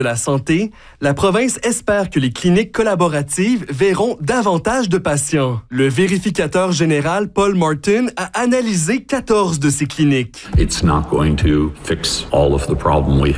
de la santé, la province espère que les cliniques collaboratives verront davantage de patients. Le vérificateur général Paul Martin a analysé 14 de ces cliniques. It's not going to fix all of the problem we